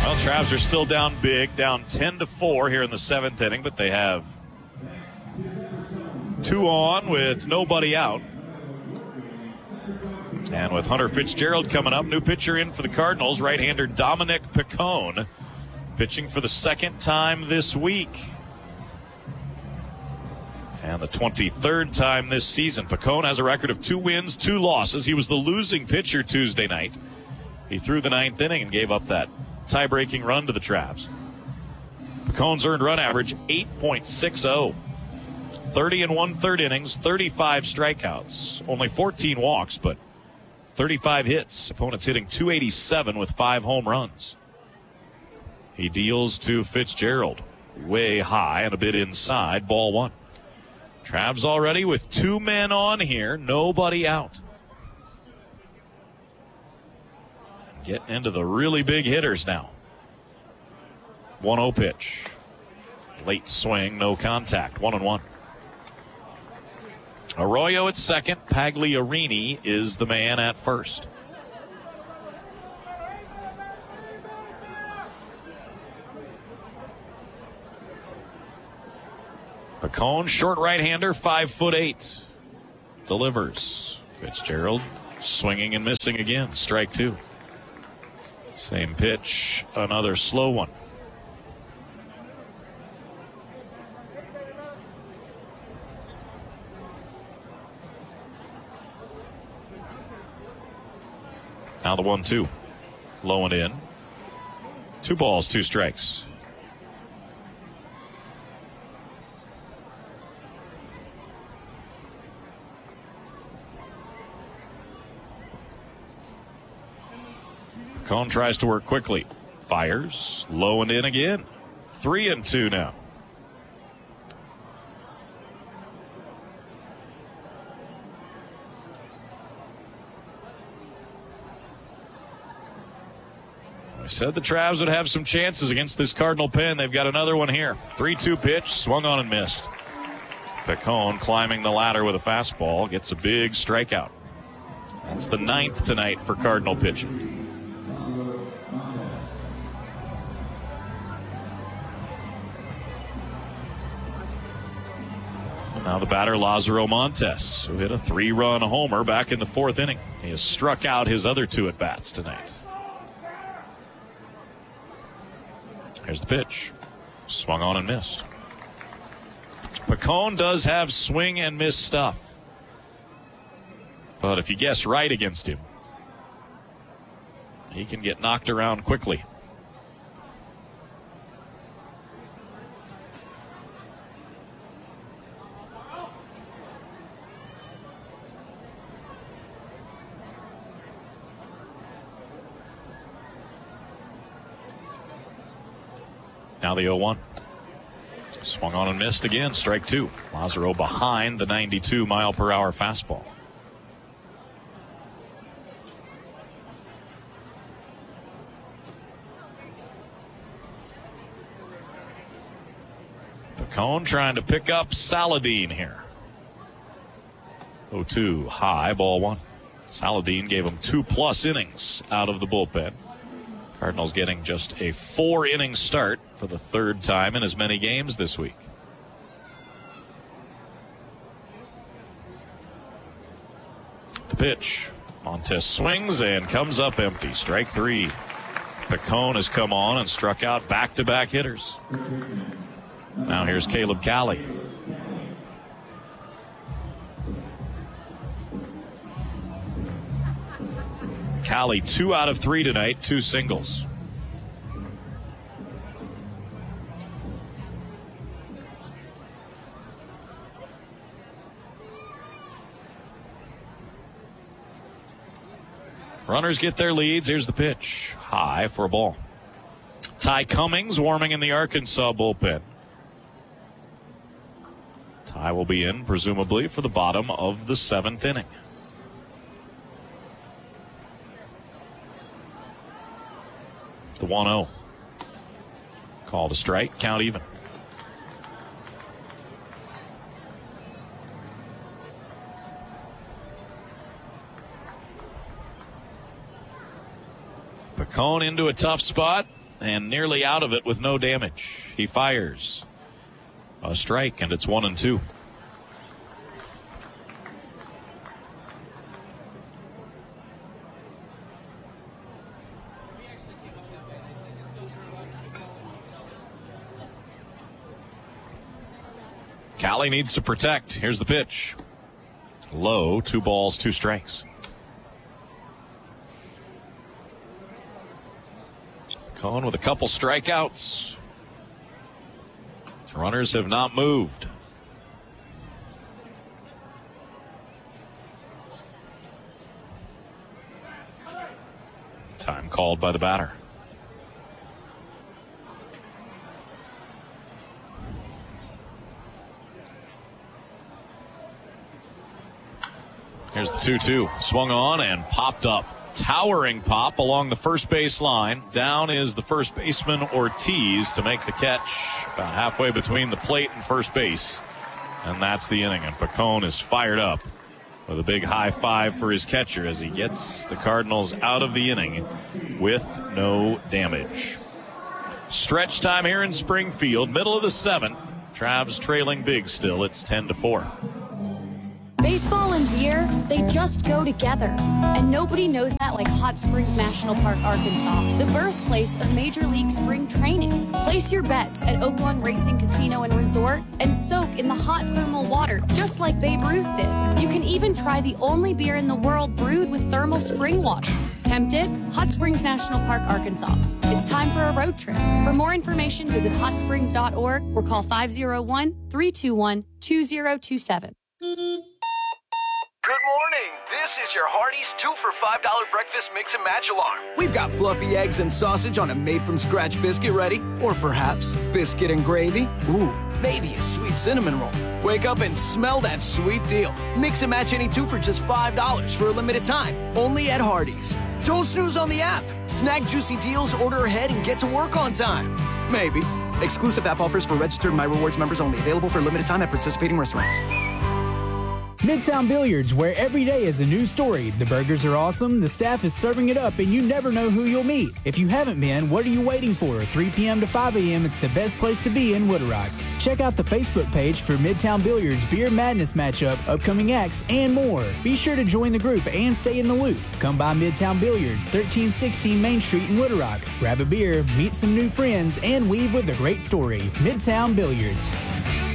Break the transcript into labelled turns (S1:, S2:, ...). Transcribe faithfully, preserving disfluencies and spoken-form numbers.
S1: Well, Travs are still down big, down ten to four here in the seventh inning, but they have two on with nobody out. And with Hunter Fitzgerald coming up, new pitcher in for the Cardinals, right-hander Dominic Picone, pitching for the second time this week. And the twenty-third time this season. Picone has a record of two wins, two losses. He was the losing pitcher Tuesday night. He threw the ninth inning and gave up that tie-breaking run to the Travs. Picone's earned run average, eight point six oh. thirty and one-third innings, thirty-five strikeouts. Only fourteen walks, but thirty-five hits. Opponents hitting two eighty-seven with five home runs. He deals to Fitzgerald. Way high and a bit inside. Ball one. Travs already with two men on here. Nobody out. Getting into the really big hitters now. one oh pitch. Late swing, no contact. One and one. Arroyo at second. Pagliarini is the man at first. Picone, short right-hander, five foot eight. Delivers. Fitzgerald swinging and missing again. Strike two. Same pitch, another slow one. Now the one two. Low and in. Two balls, two strikes. Picone tries to work quickly. Fires. Low and in again. Three and two now. I said the Travs would have some chances against this Cardinal pen. They've got another one here. three two pitch, swung on and missed. Picone climbing the ladder with a fastball, gets a big strikeout. That's the ninth tonight for Cardinal pitching. Now the batter, Lázaro Montes, who hit a three-run homer back in the fourth inning. He has struck out his other two at-bats tonight. Here's the pitch. Swung on and missed. Picone does have swing and miss stuff. But if you guess right against him, he can get knocked around quickly. Now the oh one. Swung on and missed again. Strike two. Lázaro behind the ninety-two mile per hour fastball. Picone trying to pick up Saladin here. oh two high, ball one. Saladin gave him two plus innings out of the bullpen. Cardinals getting just a four-inning start for the third time in as many games this week. The pitch. Montes swings and comes up empty. Strike three. Picone has come on and struck out back-to-back hitters. Now here's Caleb Cali. Cali, two out of three tonight, two singles. Runners get their leads. Here's the pitch. High for a ball. Ty Cummings warming in the Arkansas bullpen. Ty will be in, presumably, for the bottom of the seventh inning. The one oh. Called a strike, count even. Picone into a tough spot, and nearly out of it with no damage. He fires a strike, and it's one and two. Callie needs to protect. Here's the pitch. Low, two balls, two strikes. Cohen with a couple strikeouts. Runners have not moved. Time called by the batter. Here's the two two. Swung on and popped up. Towering pop along the first base line. Down is the first baseman Ortiz to make the catch about halfway between the plate and first base. And that's the inning. And Pacone is fired up with a big high five for his catcher as he gets the Cardinals out of the inning with no damage. Stretch time here in Springfield, middle of the seventh. Travs trailing big still. It's ten to four.
S2: Baseball and beer, they just go together. And nobody knows that like Hot Springs National Park, Arkansas, the birthplace of Major League Spring Training. Place your bets at Oaklawn Racing Casino and Resort and soak in the hot thermal water, just like Babe Ruth did. You can even try the only beer in the world brewed with thermal spring water. Tempted? Hot Springs National Park, Arkansas. It's time for a road trip. For more information, visit hot springs dot org or call five oh one, three two one, two oh two seven.
S3: Good morning. This is your Hardee's two for five dollar breakfast mix and match alarm.
S4: We've got fluffy eggs and sausage on a made-from-scratch biscuit ready. Or perhaps biscuit and gravy. Ooh, maybe a sweet cinnamon roll. Wake up and smell that sweet deal. Mix and match any two for just five dollars for a limited time. Only at Hardee's. Don't snooze on the app. Snag juicy deals, order ahead, and get to work on time. Maybe. Exclusive app offers for registered My Rewards members only. Available for a limited time at participating restaurants.
S5: Midtown Billiards, where every day is a new story. The burgers are awesome, the staff is serving it up, and you never know who you'll meet. If you haven't been, what are you waiting for? three p.m. to five a.m., it's the best place to be in Woodrock. Check out the Facebook page for Midtown Billiards Beer Madness matchup, upcoming acts, and more. Be sure to join the group and stay in the loop. Come by Midtown Billiards, thirteen sixteen Main Street in Woodrock. Grab a beer, meet some new friends, and leave with a great story. Midtown Billiards.